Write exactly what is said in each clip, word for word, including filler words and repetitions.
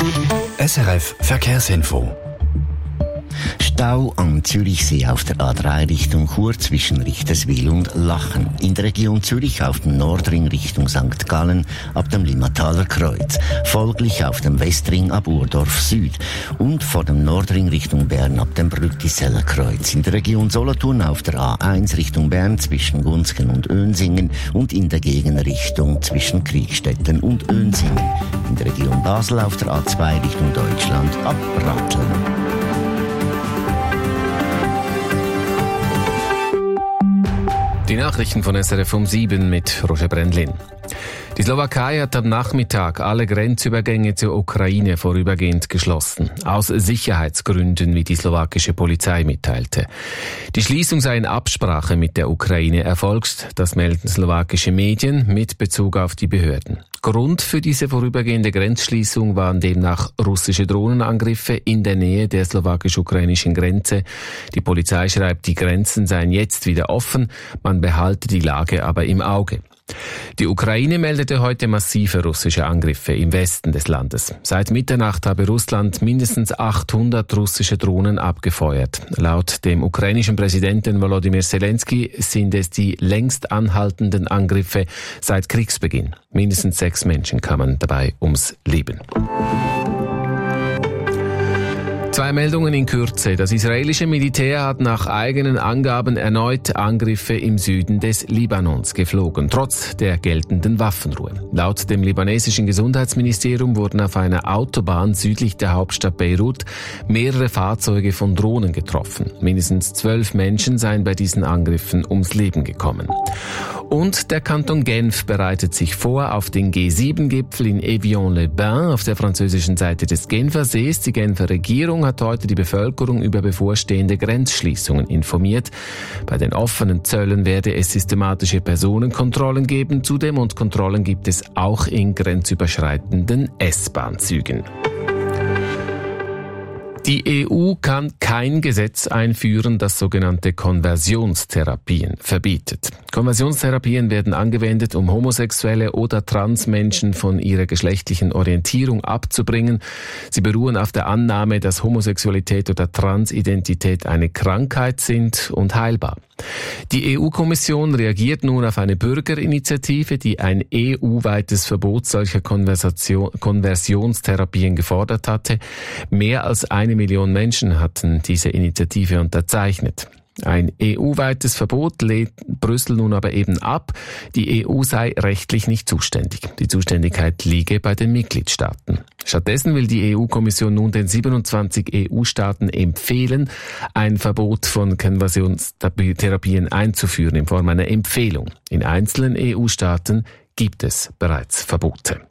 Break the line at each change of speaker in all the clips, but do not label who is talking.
S R F Verkehrsinfo.
Stau am Zürichsee auf der A drei Richtung Chur zwischen Richterswil und Lachen. In der Region Zürich auf dem Nordring Richtung Sankt Gallen ab dem Limmataler Kreuz. Folglich auf dem Westring ab Urdorf Süd. Und vor dem Nordring Richtung Bern ab dem Brüttiseller Kreuz. In der Region Solothurn auf der A eins Richtung Bern zwischen Gunzgen und Önsingen. Und in der Gegenrichtung zwischen Kriegstetten und Önsingen. In der Region Basel auf der A zwei Richtung Deutschland ab Ratteln.
Die Nachrichten von S R F um sieben mit Roger Brendlin. Die Slowakei hat am Nachmittag alle Grenzübergänge zur Ukraine vorübergehend geschlossen. Aus Sicherheitsgründen, wie die slowakische Polizei mitteilte. Die Schließung sei in Absprache mit der Ukraine erfolgt, das melden slowakische Medien mit Bezug auf die Behörden. Grund für diese vorübergehende Grenzschließung waren demnach russische Drohnenangriffe in der Nähe der slowakisch-ukrainischen Grenze. Die Polizei schreibt, die Grenzen seien jetzt wieder offen, man behalte die Lage aber im Auge. Die Ukraine meldete heute massive russische Angriffe im Westen des Landes. Seit Mitternacht habe Russland mindestens achthundert russische Drohnen abgefeuert. Laut dem ukrainischen Präsidenten Volodymyr Zelensky sind es die längst anhaltenden Angriffe seit Kriegsbeginn. Mindestens sechs Menschen kamen dabei ums Leben. Zwei Meldungen in Kürze. Das israelische Militär hat nach eigenen Angaben erneut Angriffe im Süden des Libanons geflogen, trotz der geltenden Waffenruhe. Laut dem libanesischen Gesundheitsministerium wurden auf einer Autobahn südlich der Hauptstadt Beirut mehrere Fahrzeuge von Drohnen getroffen. Mindestens zwölf Menschen seien bei diesen Angriffen ums Leben gekommen. Und der Kanton Genf bereitet sich vor auf den G sieben Gipfel in Evian-les-Bains auf der französischen Seite des Genfersees. Die Genfer Regierung hat heute die Bevölkerung über bevorstehende Grenzschließungen informiert. Bei den offenen Zöllen werde es systematische Personenkontrollen geben. Zudem und Kontrollen gibt es auch in grenzüberschreitenden S-Bahn-Zügen. Die E U kann kein Gesetz einführen, das sogenannte Konversionstherapien verbietet. Konversionstherapien werden angewendet, um Homosexuelle oder Transmenschen von ihrer geschlechtlichen Orientierung abzubringen. Sie beruhen auf der Annahme, dass Homosexualität oder Transidentität eine Krankheit sind und heilbar. Die E U-Kommission reagiert nun auf eine Bürgerinitiative, die ein E U-weites Verbot solcher Konversionstherapien gefordert hatte. Mehr als eine Million Menschen hatten diese Initiative unterzeichnet. Ein E U-weites Verbot lehnt Brüssel nun aber eben ab. Die E U sei rechtlich nicht zuständig. Die Zuständigkeit liege bei den Mitgliedstaaten. Stattdessen will die E U-Kommission nun den siebenundzwanzig E U-Staaten empfehlen, ein Verbot von Konversionstherapien einzuführen in Form einer Empfehlung. In einzelnen E U-Staaten gibt es bereits Verbote.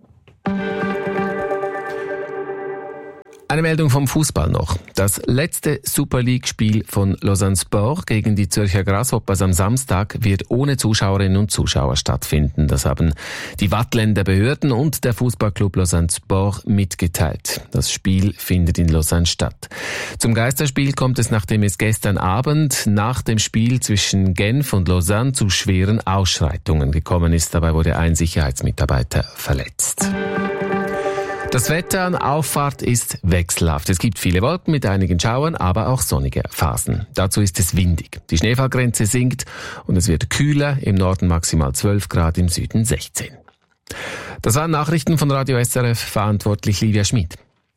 Eine Meldung vom Fußball noch. Das letzte Super League-Spiel von Lausanne Sport gegen die Zürcher Grasshoppers am Samstag wird ohne Zuschauerinnen und Zuschauer stattfinden. Das haben die Waadtländer Behörden und der Fußballclub Lausanne Sport mitgeteilt. Das Spiel findet in Lausanne statt. Zum Geisterspiel kommt es, nachdem es gestern Abend nach dem Spiel zwischen Genf und Lausanne zu schweren Ausschreitungen gekommen ist. Dabei wurde ein Sicherheitsmitarbeiter verletzt. Das Wetter an Auffahrt ist wechselhaft. Es gibt viele Wolken mit einigen Schauern, aber auch sonnige Phasen. Dazu ist es windig. Die Schneefallgrenze sinkt und es wird kühler, im Norden maximal zwölf Grad, im Süden sechzehn. Das waren Nachrichten von Radio S R F, verantwortlich Livia Schmid.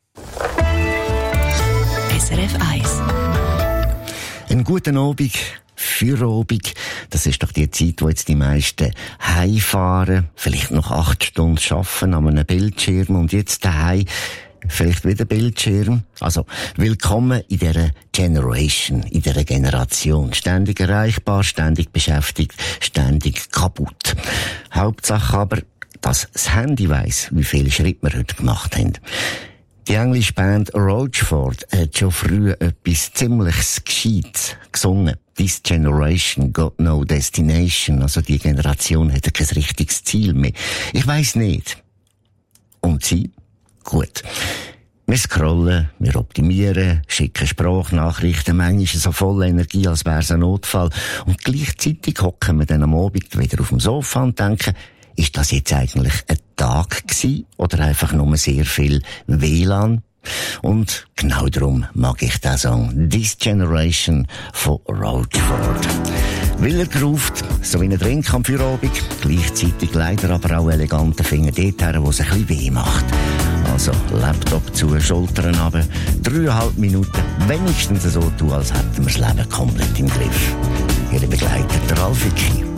S R F eins. Einen guten Abend. Feierabend, das ist doch die Zeit, wo jetzt die meisten heimfahren, vielleicht noch acht Stunden arbeiten an einem Bildschirm und jetzt daheim vielleicht wieder Bildschirm. Also, willkommen in dieser Generation, in dieser Generation. Ständig erreichbar, ständig beschäftigt, ständig kaputt. Hauptsache aber, dass das Handy weiss, wie viele Schritte wir heute gemacht haben. Die englische Band Roachford hat schon früh etwas ziemlich Gescheites gesungen. This generation got no destination. Also die Generation hat kein richtiges Ziel mehr. Ich weiss nicht. Und Sie? Gut. Wir scrollen, wir optimieren, schicken Sprachnachrichten, manchmal so voller Energie, als wäre es ein Notfall. Und gleichzeitig hocken wir dann am Abend wieder auf dem Sofa und denken, ist das jetzt eigentlich eine Tag gewesen, oder einfach nur sehr viel W L A N? Und genau darum mag ich den Song This Generation von Roachford. Weil er geruft, so wie ein Drink am Feierabend, gleichzeitig leider aber auch eleganten Finger dort her, wo es ein bisschen weh macht. Also Laptop zu, Schultern runter, dreieinhalb Minuten, wenigstens so tun, als hätten wir das Leben komplett im Griff. Ihre Begleiter, der Ralf Hicki.